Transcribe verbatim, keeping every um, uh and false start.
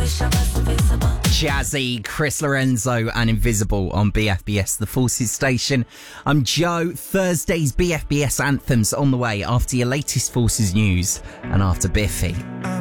Jazzy, Chris Lorenzo and Invisible on B F B S, the Forces station. I'm Joe. Thursday's B F B S anthems on the way after your latest Forces news and after Biffy.